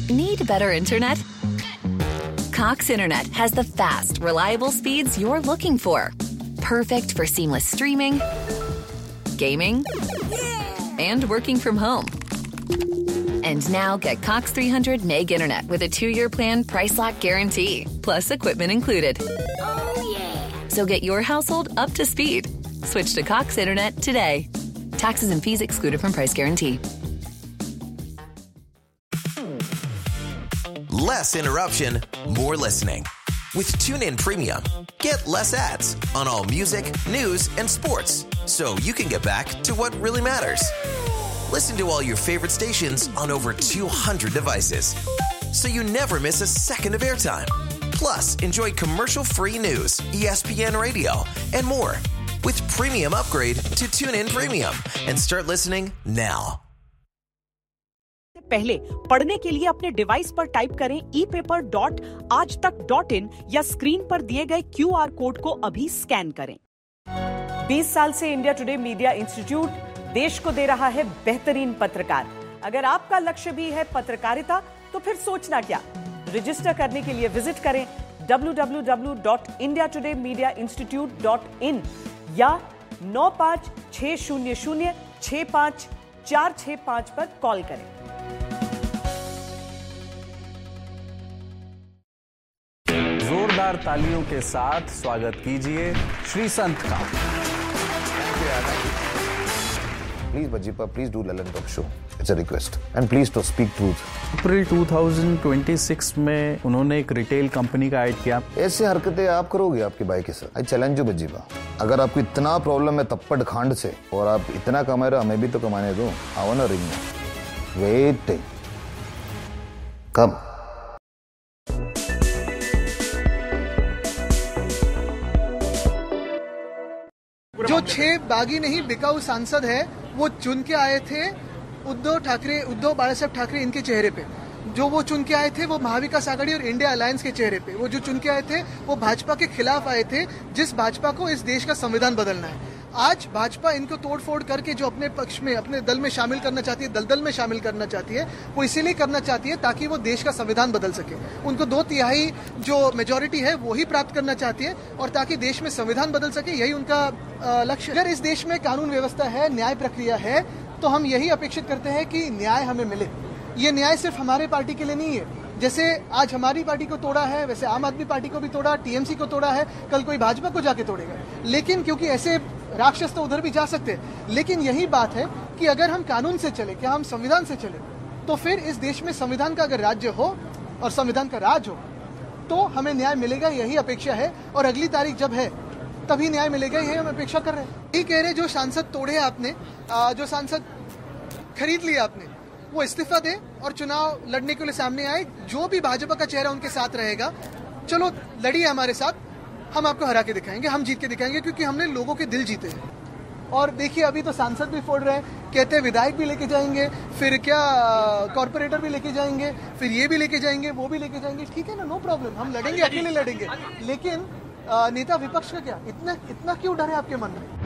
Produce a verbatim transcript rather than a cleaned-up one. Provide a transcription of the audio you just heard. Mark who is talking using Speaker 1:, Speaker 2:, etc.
Speaker 1: Need better internet? Cox Internet has the fast, reliable speeds you're looking for. Perfect for seamless streaming, gaming, and working from home. And now get Cox three hundred meg internet with a two-year plan price lock guarantee, plus equipment included.
Speaker 2: Oh, yeah.
Speaker 1: So get your household up to speed. Switch to Cox Internet today. Taxes and fees excluded from price guarantee.
Speaker 3: Less interruption, more listening. With TuneIn Premium, get less ads on all music, news, and sports, so you can get back to what really matters. Listen to all your favorite stations on over two hundred devices, so you never miss a second of airtime. Plus, enjoy commercial-free news, E S P N Radio, and more. With Premium upgrade to TuneIn Premium and start listening now.
Speaker 4: पहले पढ़ने के लिए अपने device पर type करें ई paper dot आज तक dot in या स्क्रीन पर दिए गए क्यू आर कोड को अभी स्कैन करें। बीस साल से इंडिया टुडे मीडिया इंस्टीट्यूट देश को दे रहा है बेहतरीन पत्रकार। अगर आपका लक्ष्य भी है पत्रकारिता, तो फिर सोचना क्या? रजिस्टर करने के लिए विजिट करें W W W dot India today media institute dot in या नौ पांच छह शून्य शून्य छह पांच चार छह पांच पर कॉल करें।
Speaker 5: जोरदार तालियों के साथ स्वागत कीजिए श्री संत का।
Speaker 6: Please, Bajipa, please do Lalan Talk Show. It's a request. And please to speak truth.
Speaker 5: अप्रैल दो हज़ार छब्बीस में उन्होंने एक रिटेल कंपनी का ऐड किया।
Speaker 6: ऐसे हरकतें आप करोगे आपकी बाइक के साथ? I challenge you, Bajipa. अगर आपको इतना प्रॉब्लम है तप्पड़ खांड से और आप इतना कमा रहे हो, हमें भी तो कमाने दो। आओ ना रिंग में। Wait. Come.
Speaker 7: जो छह बागी नहीं बिकाऊ सांसद है, वो चुन के आए थे उद्धव ठाकरे, उद्धव बाळासाहेब ठाकरे इनके चेहरे पे। जो वो चुन के आए थे वो महाविकास आघाड़ी और इंडिया अलायंस के चेहरे पे। वो जो चुन के आए थे वो भाजपा के खिलाफ आए थे, जिस भाजपा को इस देश का संविधान बदलना है। आज भाजपा इनको तोड़फोड़ करके जो अपने पक्ष में, अपने दल में शामिल करना चाहती है, दलदल में शामिल करना चाहती है, वो इसीलिए करना चाहती है ताकि वो देश का संविधान बदल सके। उनको दो तिहाई जो मेजॉरिटी है वो ही प्राप्त करना चाहती है, और ताकि देश में संविधान बदल सके, यही उनका लक्ष्य। अगर इस देश में कानून व्यवस्था है, न्याय प्रक्रिया है, तो हम यही अपेक्षित करते हैं कि न्याय हमें मिले। ये न्याय सिर्फ हमारे पार्टी के लिए नहीं है। जैसे आज हमारी पार्टी को तोड़ा है, वैसे आम आदमी पार्टी को भी तोड़ा, टीएमसी को तोड़ा है, कल कोई भाजपा को जाके तोड़ेगा। लेकिन क्योंकि ऐसे राक्षस तो उधर भी जा सकते हैं, लेकिन यही बात है कि अगर हम कानून से चले, क्या हम संविधान से चले, तो फिर इस देश में संविधान का अगर राज्य हो और संविधान का राज हो, तो हमें न्याय मिलेगा। यही अपेक्षा है, और अगली तारीख जब है तभी न्याय मिलेगा, यही हम अपेक्षा कर रहे हैं। यही कह रहे, जो सांसद तोड़े आपने, जो सांसद खरीद लिया आपने, वो इस्तीफा दे और चुनाव लड़ने के लिए सामने आए। जो भी भाजपा का चेहरा उनके साथ रहेगा, चलो लड़िए हमारे साथ, हम आपको हरा के दिखाएंगे, हम जीत के दिखाएंगे, क्योंकि हमने लोगों के दिल जीते हैं। और देखिए, अभी तो सांसद भी फोड़ रहे हैं, कहते हैं विधायक भी लेके जाएंगे, फिर क्या कॉर्पोरेटर भी लेके जाएंगे, फिर ये भी लेके जाएंगे, वो भी लेके जाएंगे। ठीक है ना, नो प्रॉब्लम, हम लड़ेंगे, अकेले लड़ेंगे। लेकिन नेता विपक्ष का क्या, इतना इतना क्यों डर है आपके मन में?